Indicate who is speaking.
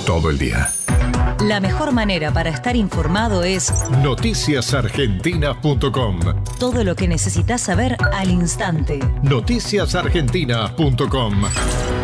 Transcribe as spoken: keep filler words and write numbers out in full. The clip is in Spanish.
Speaker 1: todo el día.
Speaker 2: La mejor manera para estar informado es
Speaker 1: noticias argentinas punto com.
Speaker 2: Todo lo que necesitas saber al instante.
Speaker 1: noticias argentinas punto com.